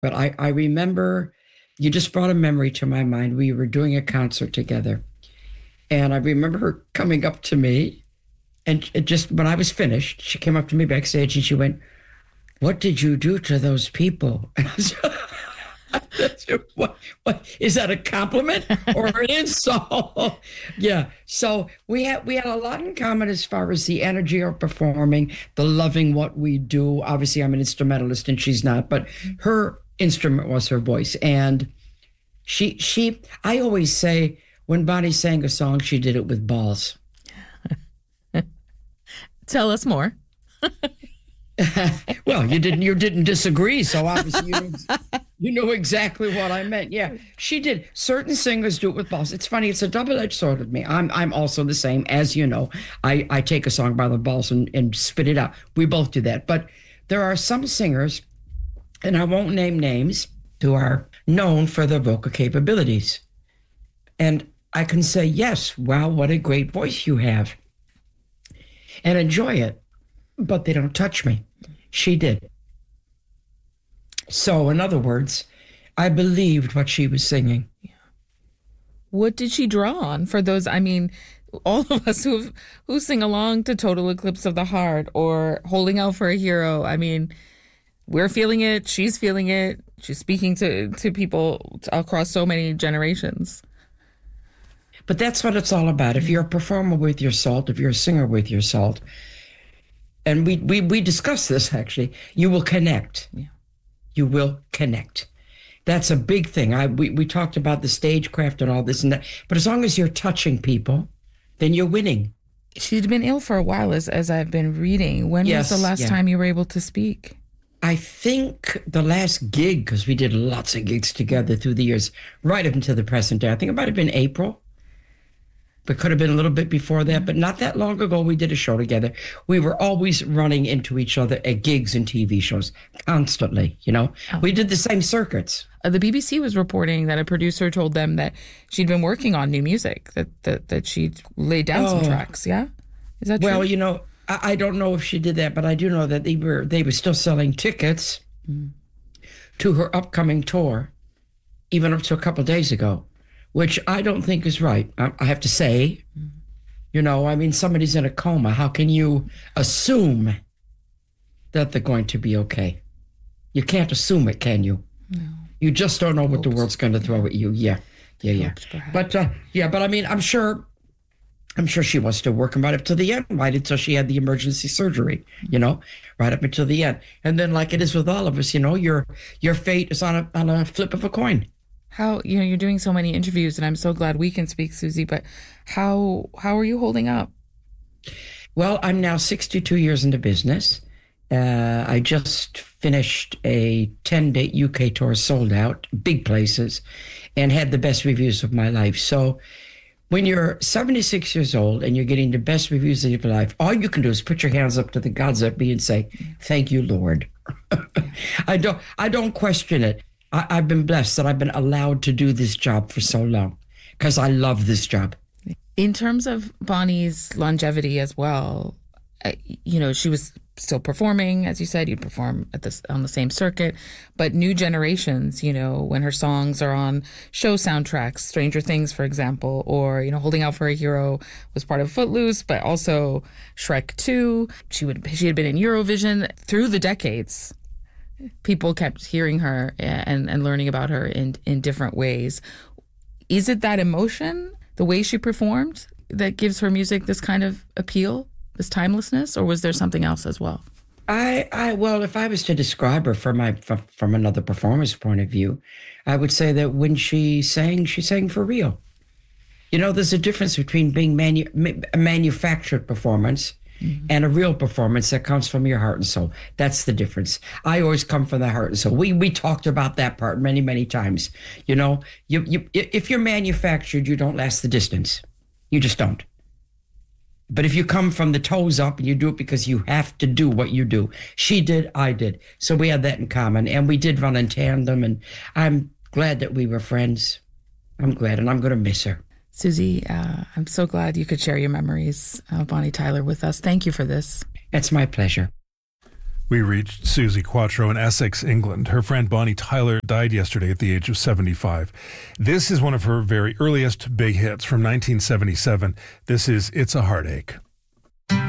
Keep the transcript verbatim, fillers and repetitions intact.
But I, I remember, you just brought a memory to my mind. We were doing a concert together. And I remember her coming up to me. And it just when I was finished, she came up to me backstage and she went, "What did you do to those people?" And I was, what, what is that, a compliment or an insult? Yeah. So we had we had a lot in common as far as the energy of performing, the loving what we do. Obviously, I'm an instrumentalist and she's not, but her instrument was her voice. And she she I always say when Bonnie sang a song, she did it with balls. Tell us more. Well, you didn't you didn't disagree, so obviously you knew, you knew exactly what I meant. Yeah, she did. Certain singers do it with balls. It's funny. It's a double-edged sword with me. I'm I'm also the same, as you know. I, I take a song by the balls and, and spit it out. We both do that. But there are some singers, and I won't name names, who are known for their vocal capabilities. And I can say, yes, wow, what a great voice you have. And enjoy it. But they don't touch me. She did. So, in other words, I believed what she was singing. Yeah. What did she draw on for those? I mean, all of us who who sing along to Total Eclipse of the Heart or Holding Out for a Hero. I mean, we're feeling it. She's feeling it. She's speaking to, to people across so many generations. But that's what it's all about. If you're a performer with your salt, if you're a singer with your salt, and we, we, we discussed this, actually, you will connect. Yeah. You will connect. That's a big thing. I we, we talked about the stagecraft and all this and that. But as long as you're touching people, then you're winning. She'd been ill for a while, as, as I've been reading. When yes, was the last yeah. time you were able to speak? I think the last gig, because we did lots of gigs together through the years, right up until the present day. I think it might have been April. But could have been a little bit before that, but not that long ago, we did a show together. We were always running into each other at gigs and T V shows, constantly, you know. Oh. We did the same circuits. Uh, the B B C was reporting that a producer told them that she'd been working on new music, that that, that she'd laid down oh. some tracks, yeah? Is that true? Well, you know, I, I don't know if she did that, but I do know that they were they were still selling tickets mm. to her upcoming tour, even up to a couple of days ago. Which I don't think is right. I, I have to say, mm. you know, I mean, somebody's in a coma. How can you assume that they're going to be okay? You can't assume it, can you? No. You just don't know what the world's going to throw at you. Yeah, yeah, yeah. Hopes, but uh, yeah, but I mean, I'm sure, I'm sure she was still working right up to the end, right until she had the emergency surgery. You know, right up until the end. And then, like it is with all of us, you know, your your fate is on a on a flip of a coin. How, you know, you're doing so many interviews, and I'm so glad we can speak, Susie, but how how are you holding up? Well, I'm now sixty-two years into business. Uh, I just finished a ten-day U K tour, sold out, big places, and had the best reviews of my life. So when you're seventy-six years old and you're getting the best reviews of your life, all you can do is put your hands up to the gods up me and say, thank you, Lord. I don't I don't question it. I, I've been blessed that I've been allowed to do this job for so long because I love this job. In terms of Bonnie's longevity as well, uh, you know, she was still performing, as you said, you'd perform at this on the same circuit, but new generations, you know, when her songs are on show soundtracks, Stranger Things, for example, or, you know, Holding Out for a Hero was part of Footloose, but also Shrek two. She would she had been in Eurovision through the decades. People kept hearing her and, and learning about her in, in different ways. Is it that emotion, the way she performed, that gives her music this kind of appeal, this timelessness, or was there something else as well? I, I well, if I was to describe her from my from, from another performer's point of view, I would say that when she sang, she sang for real. You know, there's a difference between being manu- a manufactured performance mm-hmm. and a real performance that comes from your heart and soul. That's the difference. I always come from the heart and soul. We we talked about that part many, many times. You know, you you if you're manufactured, you don't last the distance. You just don't. But if you come from the toes up and you do it because you have to do what you do, she did, I did. So we had that in common, and we did run in tandem, and I'm glad that we were friends. I'm glad, and I'm going to miss her. Susie, uh, I'm so glad you could share your memories of Bonnie Tyler with us. Thank you for this. It's my pleasure. We reached Susie Quattro in Essex, England. Her friend Bonnie Tyler died yesterday at the age of seventy-five. This is one of her very earliest big hits from nineteen seventy-seven. This is It's a Heartache.